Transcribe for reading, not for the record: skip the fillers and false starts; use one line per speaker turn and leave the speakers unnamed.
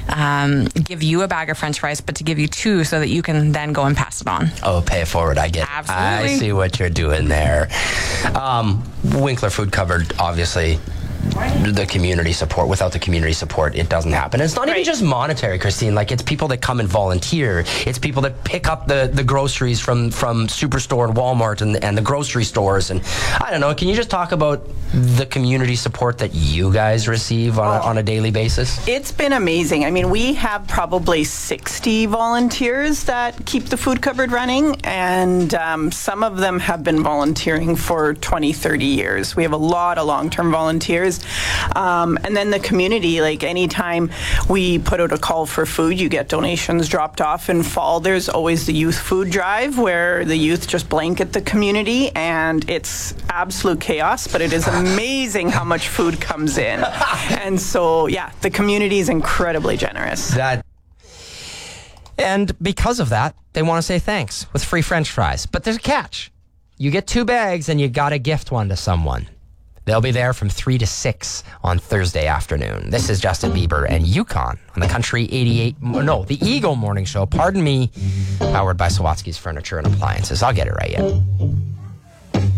give you a bag of French fries, but to give you 2 so that you can then go and pass it on.
Oh, pay it forward. I get it.
Absolutely.
I see what you're doing there. Winkler Food covered, obviously, the community support. Without the community support, it doesn't happen. And it's not even just monetary, Christine. Like, it's people that come and volunteer. It's people that pick up the groceries from Superstore and Walmart and the grocery stores. And I don't know, can you just talk about the community support that you guys receive on a daily basis?
It's been amazing. I mean, we have probably 60 volunteers that keep the food cupboard running, and some of them have been volunteering for 20, 30 years. We have a lot of long-term volunteers. And then the community, like anytime we put out a call for food, you get donations dropped off. In fall, there's always the youth food drive where the youth just blanket the community, and it's absolute chaos, but it is amazing how much food comes in. And so, yeah, the community is incredibly generous.
And because of that, they want to say thanks with free French fries. But there's a catch. You get 2 bags and you got to gift one to someone. They'll be there from 3 to 6 on Thursday afternoon. This is Justin Bieber and Yukon on the the Eagle Morning Show, powered by Sawatsky's Furniture and Appliances. I'll get it right yet.